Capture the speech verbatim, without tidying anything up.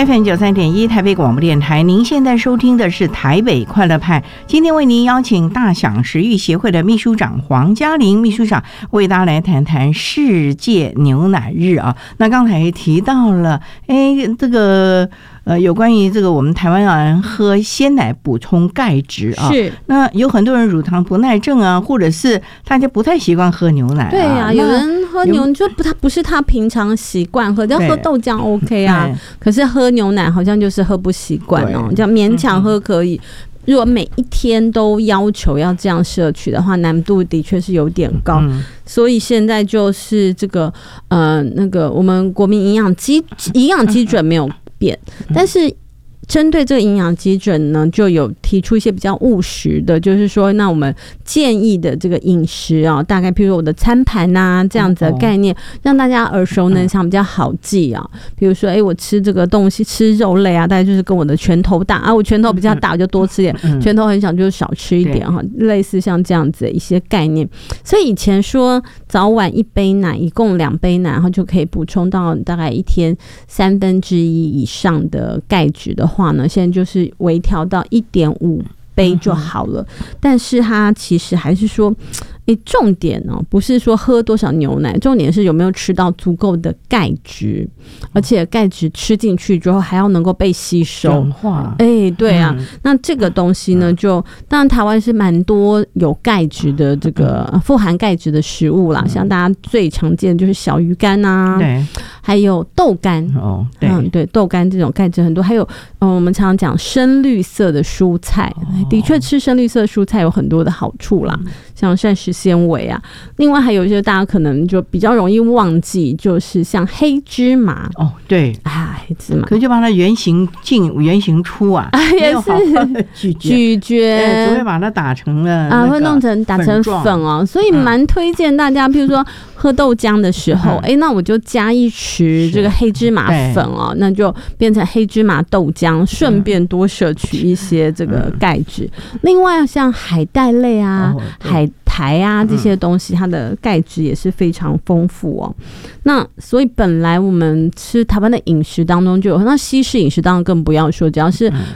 F M 九三点一台北广播电台，您现在收听的是台北快乐派。今天为您邀请大享食育协会的秘书长黄嘉玲秘书长为大家来谈谈世界牛奶日啊。那刚才提到了，哎，这个呃，有关于这个我们台湾人喝鲜奶补充钙质啊， 是。 那有很多人乳糖不耐症啊，或者是大家不太习惯喝牛奶、啊。 对呀、啊，有人喝牛就不，他不是他平常习惯喝，要喝豆浆 OK 啊，可是喝牛奶好像就是喝不习惯哦，这样勉强喝可以。如果每一天都要求要这样摄取的话，难度的确是有点高。嗯、所以现在就是这个呃，那个我们国民营养基营养基准没有变，但是针对这个营养基准呢，就有提出一些比较务实的，就是说，那我们建议的这个饮食啊，大概譬如说我的餐盘啊这样子的概念，让大家耳熟能详，比较好记啊。比如说，哎、欸，我吃这个东西，吃肉类啊，大概就是跟我的拳头大啊，我拳头比较大，我就多吃点；拳头很小，就少吃一点哈。类似像这样子的一些概念。所以以前说早晚一杯奶，一共两杯奶，然后就可以补充到大概一天三分之一以上的钙质的话呢，现在就是微调到一点五杯就好了。但是它其实还是说，诶，重点哦，不是说喝多少牛奶，重点是有没有吃到足够的钙质，而且钙质吃进去之后还要能够被吸收。 转化。 哎，对啊、嗯，那这个东西呢，就当然台湾是蛮多有钙质的这个富含钙质的食物啦，像大家最常见的就是小鱼干啊，对，还有豆干。哦，对，嗯，对，豆干这种钙质很多，还有嗯，我们常常讲深绿色的蔬菜，哦、的确吃深绿色蔬菜有很多的好处啦，嗯、像膳食纤维啊，另外还有一些大家可能就比较容易忘记，就是像黑芝麻。 哦，对啊，黑芝麻， 可就把它原形进原形出啊， 也是咀嚼， 咀嚼， 只会把它打成了啊，会弄成打成粉哦，所以蛮推荐大家，譬如说喝豆浆的时候，哎、嗯，那我就加一匙这个黑芝麻粉哦，那就变成黑芝麻豆浆，顺便多摄取一些这个钙质。嗯、另外像海带类啊，哦、海苔啊这些东西，它的钙质也是非常丰富哦。那所以本来我们吃台湾的饮食当中就有，那西式饮食当然更不要说，只要是